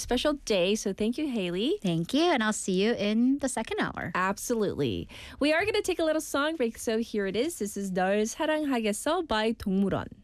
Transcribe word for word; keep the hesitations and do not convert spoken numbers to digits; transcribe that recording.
special day. So thank you, Haley. Thank you, and I'll see you in the second hour. Absolutely. We are going to take a little song break, so here it is. This is 널 사랑하겠어 by 동물원.